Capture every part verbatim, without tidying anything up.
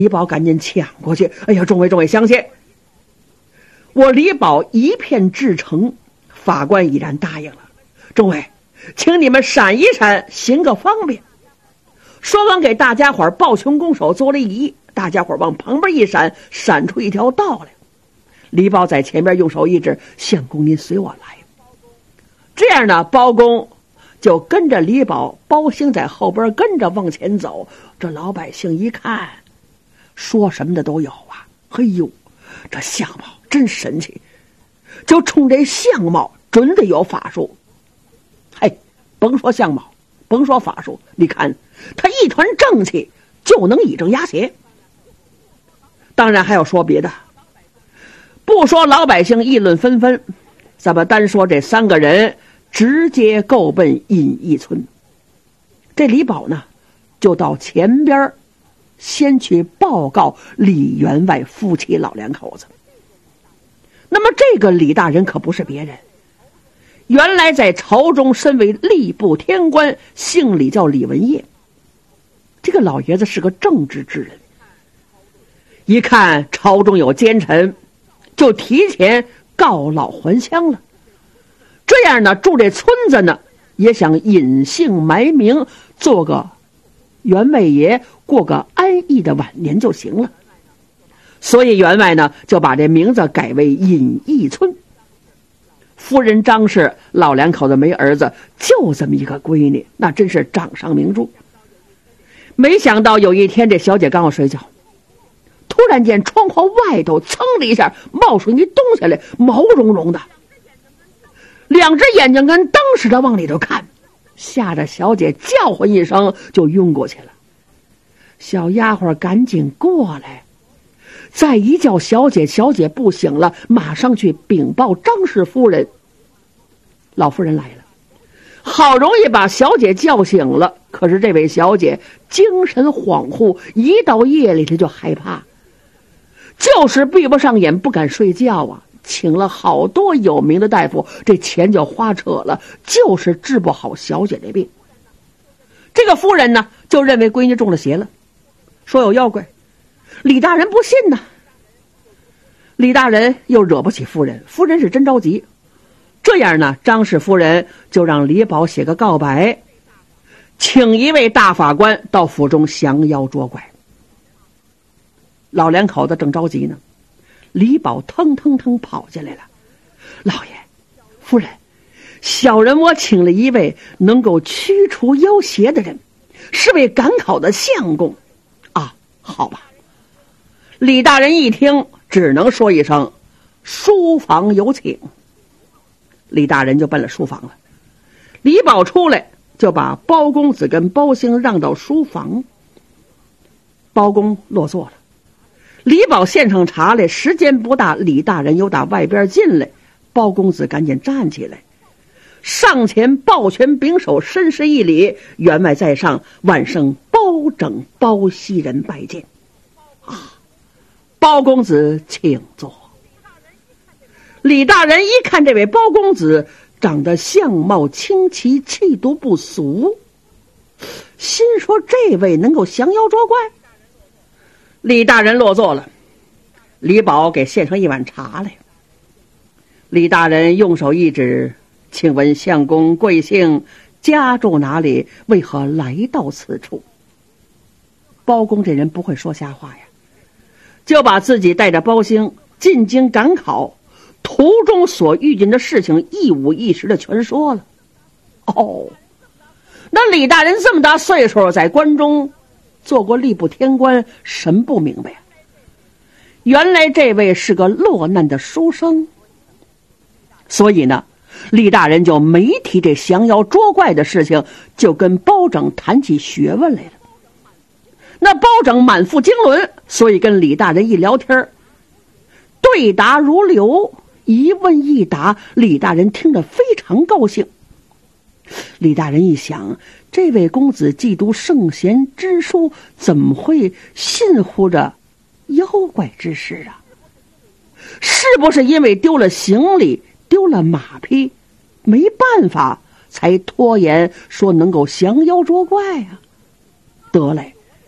李宝赶紧抢过去，哎呀，众位众位乡亲，我李宝一片至诚，法官已然答应了，众位请你们闪一闪，行个方便。说完给大家伙儿抱拳拱手做了一揖，大家伙儿往旁边一闪，闪出一条道来。李宝在前边用手一指，相公您随我来。这样呢，包公就跟着李宝，包兴在后边跟着往前走。这老百姓一看，说什么的都有啊，嘿呦，这相貌真神奇，就冲这相貌准得有法术。嘿，甭说相貌，甭说法术，你看他一团正气就能以正压邪。当然还要说别的，不说老百姓议论纷纷，咱们单说这三个人直接够奔隐逸村。这李宝呢，就到前边先去报告李员外夫妻老两口子。那么这个李大人可不是别人，原来在朝中身为吏部天官，姓李叫李文业。这个老爷子是个正直之人，一看朝中有奸臣，就提前告老还乡了。这样呢，住这村子呢，也想隐姓埋名，做个员外爷，过个安逸的晚年就行了。所以员外呢，就把这名字改为隐逸村。夫人张氏老两口子没儿子，就这么一个闺女，那真是掌上明珠。没想到有一天，这小姐刚要睡觉，突然间窗户外头噌的一下冒出一东西来，毛茸茸的，两只眼睛跟灯似的往里头看，吓得小姐叫唤一声就晕过去了。小丫鬟赶紧过来，再一叫小姐，小姐不醒了，马上去禀报张氏夫人。老夫人来了，好容易把小姐叫醒了，可是这位小姐精神恍惚，一到夜里她就害怕，就是闭不上眼，不敢睡觉啊。请了好多有名的大夫，这钱就花扯了，就是治不好小姐的病。这个夫人呢，就认为闺女中了邪了，说有妖怪。李大人不信呢，李大人又惹不起夫人，夫人是真着急。这样呢，张氏夫人就让李宝写个告白，请一位大法官到府中降妖捉怪。老两口子正着急呢，李宝腾腾腾跑进来了。老爷夫人，小人我请了一位能够驱除妖邪的人，是位赶考的相公。啊，好吧。李大人一听，只能说一声书房有请。李大人就奔了书房了。李宝出来就把包公子跟包兴让到书房。包公落座了，李宝献上茶来，时间不大，李大人又打外边进来，包公子赶紧站起来，上前抱拳秉手，深施一礼，员外在上，晚生包拯包西人拜见。啊，包公子请坐。李大人一看这位包公子长得相貌清奇，气度不俗，心说这位能够降妖捉怪。李大人落座了，李宝给献上一碗茶来。李大人用手一指，请问相公贵姓，家住哪里，为何来到此处？包公这人不会说瞎话呀，就把自己带着包兴进京赶考途中所遇见的事情一五一十的全说了。哦，那李大人这么大岁数，在关中做过吏部天官，神不明白，原来这位是个落难的书生。所以呢，李大人就没提这降妖捉怪的事情，就跟包拯谈起学问来了。那包拯满腹经纶，所以跟李大人一聊天，对答如流，一问一答，李大人听着非常高兴。李大人一想，这位公子既读圣贤之书，怎么会信乎着妖怪之事啊？是不是因为丢了行李，丢了马匹，没办法才拖延说能够降妖捉怪啊？得嘞，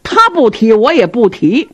他不提，我也不提。